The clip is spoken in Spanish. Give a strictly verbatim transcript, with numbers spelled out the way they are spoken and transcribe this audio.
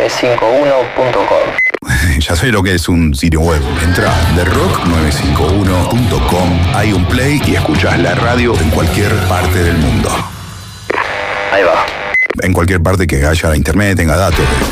nueve cinco uno punto com. Ya sé lo que es un sitio web. Entra a the rock nueve cinco uno punto com, hay un play y escuchás la radio en cualquier parte del mundo. Ahí va. En cualquier parte que haya internet, tenga datos.